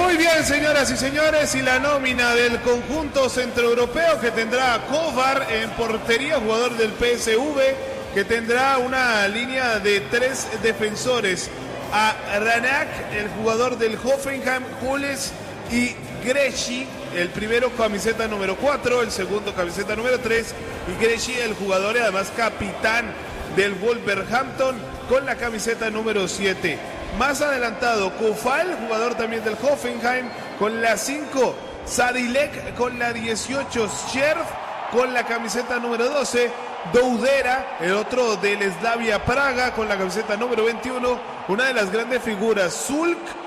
Muy bien, señoras y señores, y la nómina del conjunto centroeuropeo que tendrá a Kovar en portería, jugador del PSV, que tendrá una línea de 3 defensores, a Ranak, el jugador del Hoffenheim, Hules y Gresci, el primero camiseta número 4, el segundo camiseta número 3, y Gresci, el jugador y además capitán del Wolverhampton, con la camiseta número 7. Más adelantado, Kofal, jugador también del Hoffenheim, con la 5, Sadilek con la 18, Scherf con la camiseta número 12, Doudera, el otro del Slavia Praga, con la camiseta número 21, una de las grandes figuras, Zulk